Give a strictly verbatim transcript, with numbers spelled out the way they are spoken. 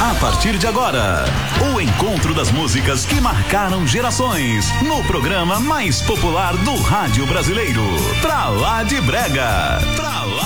A partir de agora, o encontro das músicas que marcaram gerações no programa mais popular do rádio brasileiro. Pra lá de Brega. Pra lá